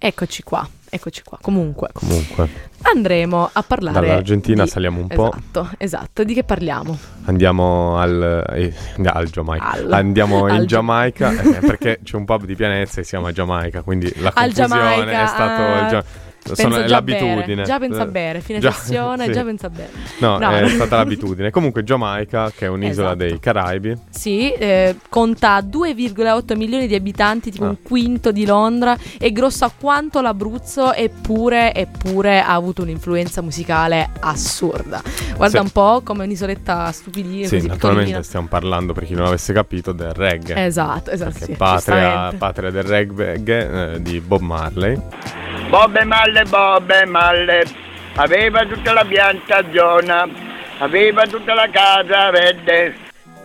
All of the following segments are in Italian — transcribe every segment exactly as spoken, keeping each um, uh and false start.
Eccoci qua, eccoci qua. Comunque, Comunque. andremo a parlare Dall'Argentina di... saliamo un po'. Esatto, esatto. Di che parliamo? Andiamo al, eh, al Giamaica. Al- Andiamo al in Gia- Giamaica eh, perché c'è un pub di Pianezza e siamo a Giamaica, quindi la Al confusione Giamaica, è stato ah, il Gia- penso sono- è già a l'abitudine. bere, già pensa a bere, fine Già- sessione, sì. già pensa a bere. No, No. è stata l'abitudine. Comunque Giamaica, che è un'isola Esatto. dei Caraibi. Sì, eh, conta due virgola otto milioni di abitanti, tipo Ah. un quinto di Londra, è grossa quanto l'Abruzzo, eppure, eppure ha avuto un'influenza musicale assurda. Guarda Sì. un po' come un'isoletta stupidina, Sì, così naturalmente piccolina. stiamo parlando, per chi non avesse capito, del reggae. Esatto, esatto, Perché sì, patria, giustamente. patria del reggae eh, di Bob Marley. Bob Marley, Bob Marley, aveva tutta la piantagione, aveva tutta la casa verde.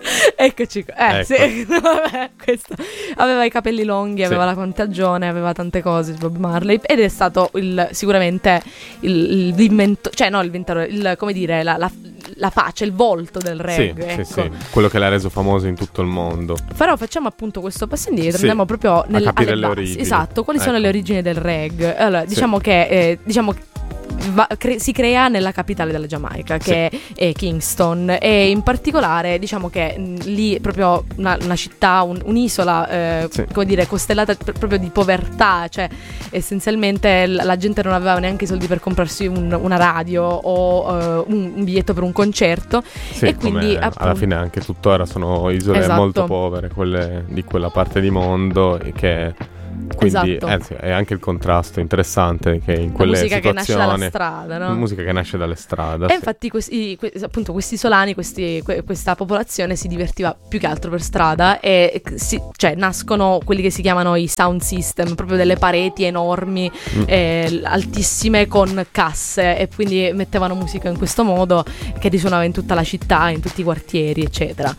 Eccoci qua. Eh, Ecco. sì. Vabbè, questo. Aveva i capelli lunghi, aveva Sì. la contagione, aveva tante cose Bob Marley ed è stato il, sicuramente il, l'invento, cioè no, l'inventore, il, come dire, la, la, la faccia, il volto del reggae, Sì, ecco. sì, sì, quello che l'ha reso famoso in tutto il mondo. Però facciamo appunto questo passo indietro, Sì, andiamo proprio nel, capire alle le basi. origini. Esatto, quali sono Ecco. le origini del reggae? Allora, Sì. diciamo che eh, diciamo che va- cre- si crea nella capitale della Giamaica, che è, è Kingston, e in particolare diciamo che mh, lì proprio una, una città, un- un'isola, eh, Sì. come dire, costellata pr- proprio di povertà, cioè essenzialmente l- la gente non aveva neanche i soldi per comprarsi un- una radio o eh, un, un biglietto per un concerto. Sì, E quindi, come alla appunto- fine anche tuttora sono isole Esatto. molto povere, quelle di quella parte di mondo, e che quindi Esatto. eh, sì, è anche il contrasto interessante che in La quelle musica che nasce situazioni dalla strada, no? musica che nasce dalle strade. E sì. infatti questi, que- appunto questi isolani, questi, que- questa popolazione si divertiva più che altro per strada e si- cioè nascono quelli che si chiamano i sound system, proprio delle pareti enormi, Mm. eh, altissime con casse, e quindi mettevano musica in questo modo che risuonava in tutta la città, in tutti i quartieri, eccetera.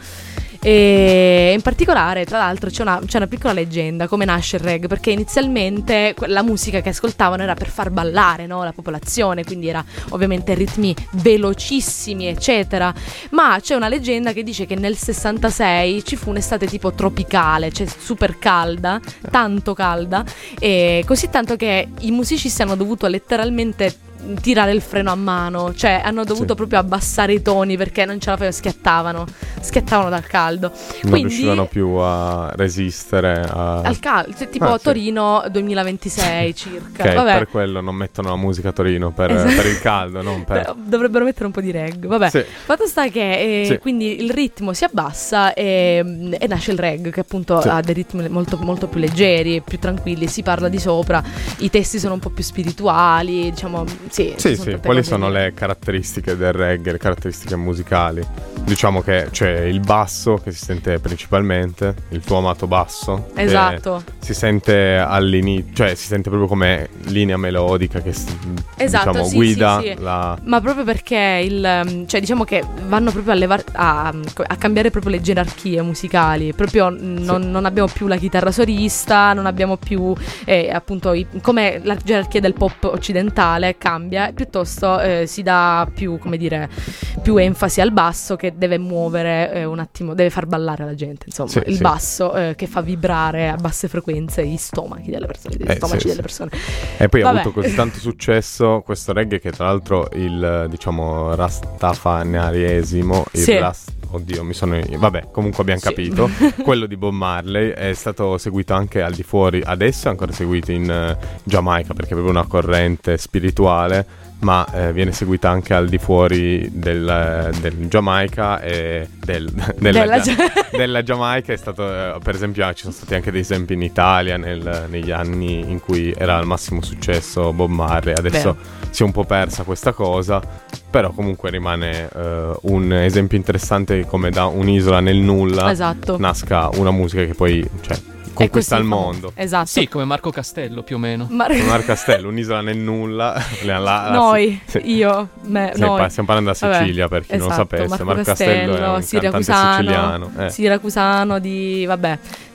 E in particolare, tra l'altro, c'è una, c'è una piccola leggenda come nasce il reggae, perché inizialmente que- la musica che ascoltavano era per far ballare, no, la popolazione, quindi era ovviamente ritmi velocissimi, eccetera. Ma c'è una leggenda che dice che nel sessantasei ci fu un'estate tipo tropicale, cioè super calda, tanto calda, e così tanto che i musicisti hanno dovuto letteralmente tirare il freno a mano, cioè hanno dovuto Sì. proprio abbassare i toni perché non ce la facevano, schiattavano, schiattavano dal caldo. Non Quindi riuscivano più a resistere a... al caldo, cioè, tipo Ah, sì. Torino duemilaventisei circa. Ok, Vabbè. per quello non mettono la musica a Torino, per, Esatto. per il caldo, non per... Però dovrebbero mettere un po' di reggae. Vabbè, Sì. fatto sta che eh, Sì. quindi il ritmo si abbassa e, e nasce il reggae, che appunto Sì. ha dei ritmi molto, molto più leggeri, più tranquilli, si parla di sopra, i testi sono un po' più spirituali, diciamo, sì. Sì, sono sì, tante quali cose sono lì. le caratteristiche del reggae, le caratteristiche musicali? Diciamo che c'è il basso che si sente principalmente, il tuo amato basso. che Esatto. Si sente all'inizio, cioè si sente proprio come linea melodica che si- Esatto, diciamo sì, guida sì, sì. la... Ma proprio perché il, cioè diciamo che vanno proprio a, levar- a, a cambiare proprio le gerarchie musicali. Proprio non, non abbiamo più la chitarra solista, non abbiamo più eh, appunto i- come la gerarchia del pop occidentale cambia, piuttosto eh, si dà più, come dire, più enfasi al basso che deve muovere eh, un attimo, deve far ballare la gente, insomma, Sì, il sì. basso eh, che fa vibrare a basse frequenze gli stomachi delle persone, gli Eh, stomaci sì, delle sì. persone. E poi ha Vabbè. avuto così tanto successo questo reggae che tra l'altro il, diciamo, rastafarianesimo, il Sì. rast- oddio mi sono... vabbè, comunque abbiamo Sì. capito, quello di Bob Marley è stato seguito anche al di fuori, adesso è ancora seguito in eh, Giamaica perché è proprio una corrente spirituale, ma eh, viene seguita anche al di fuori del, del Giamaica e del, della, Della Gia- Gia- della Giamaica è stato, eh, per esempio, ah, ci sono stati anche dei esempi in Italia nel- negli anni in cui era al massimo successo Bob Marley. Adesso si è un po' persa questa cosa, però comunque rimane eh, un esempio interessante come da un'isola nel nulla Esatto. nasca una musica che poi, cioè, E conquista questo il è famo- mondo. Esatro. Sì, come Marco Castello più o meno. Ma- Come Mar Castello, un'isola nel nulla. La- la- la- noi, sì. io, me, Sì, noi. pa- stiamo parlando da Vabbè, Sicilia, per chi non lo esatto, sapesse. Marco Marco Castello è un cantante siracusano, siciliano. eh. siracusano di, vabbè,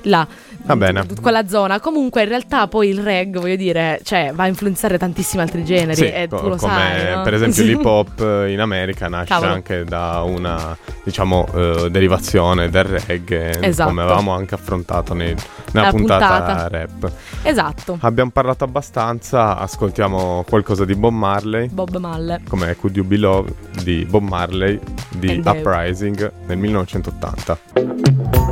là. Va bene. Quella zona. Comunque in realtà poi il reggae, voglio dire, cioè va a influenzare tantissimi altri generi, sì, e co- tu lo come sai, no? per esempio l'hip hop in America nasce Cavolo. anche da una, diciamo, eh, derivazione del reggae, Esatto. come avevamo anche affrontato nei- nella La puntata, puntata. rap. Esatto. Abbiamo parlato abbastanza, ascoltiamo qualcosa di Bob Marley, Bob Marley. come Could You Be Love di Bob Marley di And the- Uprising nel millenovecentottanta.